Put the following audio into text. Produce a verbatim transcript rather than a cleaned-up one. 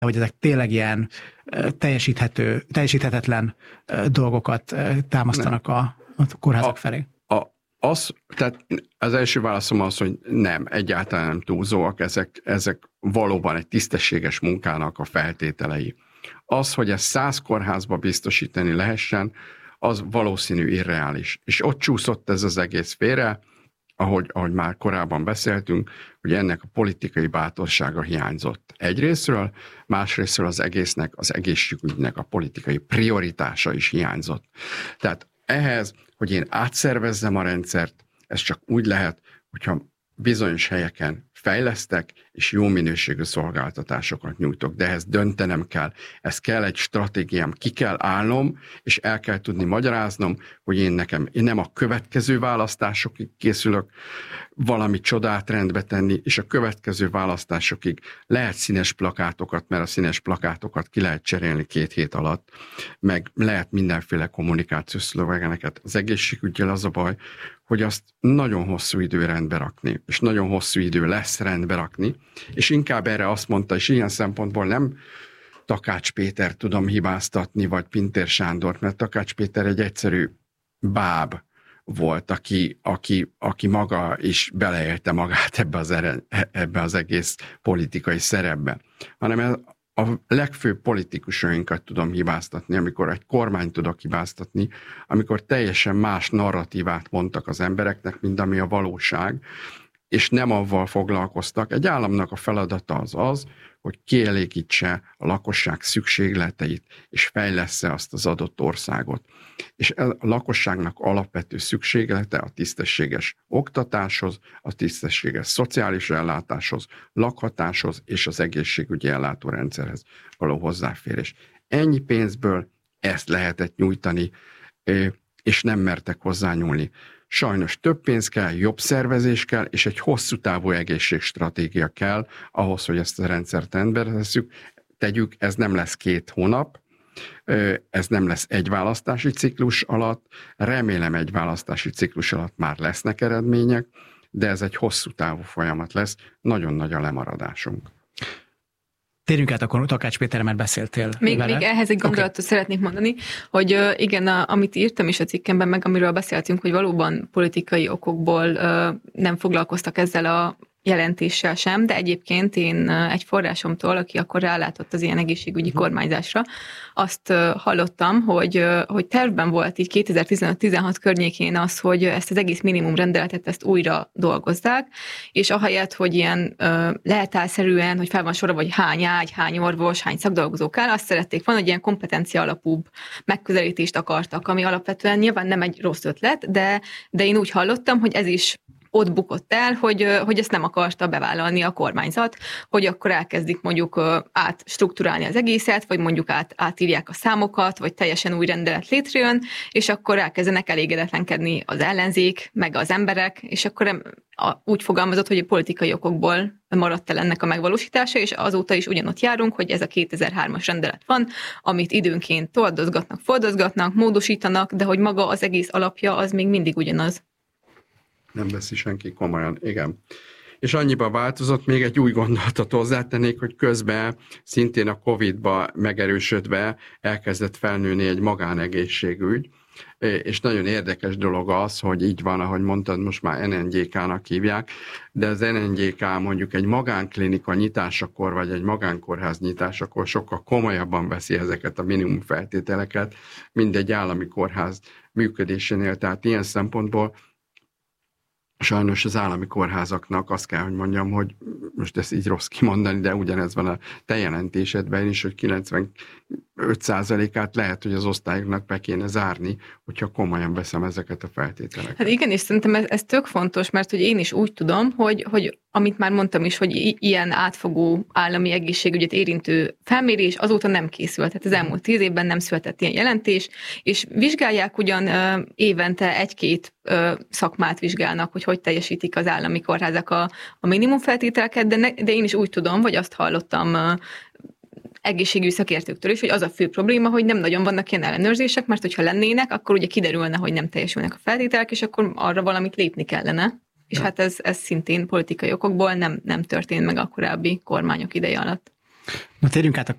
hogy ezek tényleg ilyen teljesíthető, teljesíthetetlen dolgokat támasztanak a, a kórházak a, felé. A, az, tehát az első válaszom az, hogy nem, egyáltalán nem túlzóak, ezek, ezek valóban egy tisztességes munkának a feltételei. Az, hogy ezt száz kórházba biztosítani lehessen, az valószínű irreális. És ott csúszott ez az egész félre, ahogy, ahogy már korábban beszéltünk, hogy ennek a politikai bátorsága hiányzott egyrészről, másrészről az egésznek, az egészségügynek a politikai prioritása is hiányzott. Tehát ehhez, hogy én átszervezzem a rendszert, ez csak úgy lehet, hogyha bizonyos helyeken fejlesztek, és jó minőségű szolgáltatásokat nyújtok, de ehhez döntenem kell. Ez kell egy stratégiám, ki kell állnom, és el kell tudni magyaráznom, hogy én nekem, én nem a következő választásokig készülök valami csodát rendbe tenni, és a következő választásokig lehet színes plakátokat, mert a színes plakátokat ki lehet cserélni két hét alatt, meg lehet mindenféle kommunikációs szlogeneket. Az egészségüggyel az a baj, hogy azt nagyon hosszú idő rendbe rakni, és nagyon hosszú idő lesz rendbe rakni, és inkább erre azt mondta, és ilyen szempontból nem Takács Péter tudom hibáztatni, vagy Pintér Sándort, mert Takács Péter egy egyszerű báb volt, aki, aki, aki maga is beleélte magát ebbe az, ebbe az egész politikai szerepbe, hanem a legfőbb politikusainkat tudom hibáztatni, amikor egy kormányt tudok hibáztatni, amikor teljesen más narratívát mondtak az embereknek, mint ami a valóság, és nem avval foglalkoztak. Egy államnak a feladata az az, hogy kielégítse a lakosság szükségleteit, és fejlessze azt az adott országot. És a lakosságnak alapvető szükséglete a tisztességes oktatáshoz, a tisztességes szociális ellátáshoz, lakhatáshoz és az egészségügyi ellátórendszerhez való hozzáférés. Ennyi pénzből ezt lehetett nyújtani, és nem mertek hozzányúlni. Sajnos több pénz kell, jobb szervezés kell, és egy hosszú távú egészségstratégia kell ahhoz, hogy ezt a rendszert rendbe tesszük, tegyük, ez nem lesz két hónap, ez nem lesz egy választási ciklus alatt, remélem egy választási ciklus alatt már lesznek eredmények, de ez egy hosszú távú folyamat lesz, nagyon nagy a lemaradásunk. Térjünk át akkor Takács Péterre, mert beszéltél még, vele. Még ehhez egy gondolatot okay. szeretnék mondani, hogy uh, igen, a, amit írtam is a cikkemben, meg amiről beszéltünk, hogy valóban politikai okokból uh, nem foglalkoztak ezzel a jelentéssel sem, de egyébként én egy forrásomtól, aki akkor rálátott az ilyen egészségügyi kormányzásra, azt hallottam, hogy, hogy tervben volt így kétezer-tizenöt-tizenhat környékén az, hogy ezt az egész minimum rendeletet ezt újra dolgozzák, és ahelyett, hogy ilyen leltárszerűen, hogy fel van sorra, vagy hány ágy, hány orvos, hány szakdolgozó kell, azt szerették volna, hogy ilyen kompetencia alapúbb megközelítést akartak, ami alapvetően nyilván nem egy rossz ötlet, de, de én úgy hallottam, hogy ez is ott bukott el, hogy, hogy ezt nem akarta bevállalni a kormányzat, hogy akkor elkezdik mondjuk átstruktúrálni az egészet, vagy mondjuk át, átírják a számokat, vagy teljesen új rendelet létrejön, és akkor elkezdenek elégedetlenkedni az ellenzék, meg az emberek, és akkor úgy fogalmazott, hogy a politikai okokból maradt el ennek a megvalósítása, és azóta is ugyanott járunk, hogy ez a kétezer-hármas rendelet van, amit időnként toldozgatnak, fordozgatnak, módosítanak, de hogy maga az egész alapja az még mindig ugyanaz. Nem veszi senki komolyan, igen. És annyiba változott, még egy új gondolatot hozzátennék, hogy közben szintén a Covid-ba megerősödve elkezdett felnőni egy magánegészségügy, és nagyon érdekes dolog az, hogy így van, ahogy mondtad, most már en en gé ká-nak hívják, de az en en gé ká mondjuk egy magánklinika nyitásakor, vagy egy magánkórház nyitásakor sokkal komolyabban veszi ezeket a minimum feltételeket, mint egy állami kórház működésénél. Tehát ilyen szempontból sajnos az állami kórházaknak azt kell, hogy mondjam, hogy most ezt így rossz kimondani, de ugyanez van a te jelentésedben is, hogy kilencvenöt százalékát lehet, hogy az osztályoknak be kéne zárni, hogyha komolyan veszem ezeket a feltételeket. Hát igen, és szerintem ez, ez tök fontos, mert hogy én is úgy tudom, hogy, hogy amit már mondtam is, hogy i- ilyen átfogó állami egészségügyet érintő felmérés azóta nem készült. Tehát az elmúlt tíz évben nem született ilyen jelentés, és vizsgálják ugyan ö, évente egy-két ö, szakmát vizsgálnak, hogy hogy teljesítik az állami kórházak a, a minimum feltételeket, de, ne, de én is úgy tudom, vagy azt hallottam ö, egészségügyi szakértőktől is, hogy az a fő probléma, hogy nem nagyon vannak ilyen ellenőrzések, mert hogyha lennének, akkor ugye kiderülne, hogy nem teljesülnek a feltételek, és akkor arra valamit lépni kellene. És ja. hát ez, ez szintén politikai okokból nem, nem történt meg a korábbi kormányok ideje alatt. Na térjünk át a